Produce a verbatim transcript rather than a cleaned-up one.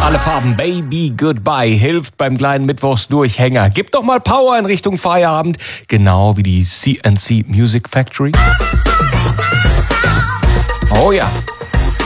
Alle Farben, Baby Goodbye, hilft beim kleinen Mittwochsdurchhänger. Gibt doch mal Power in Richtung Feierabend, genau wie die C N C Music Factory. Oh ja.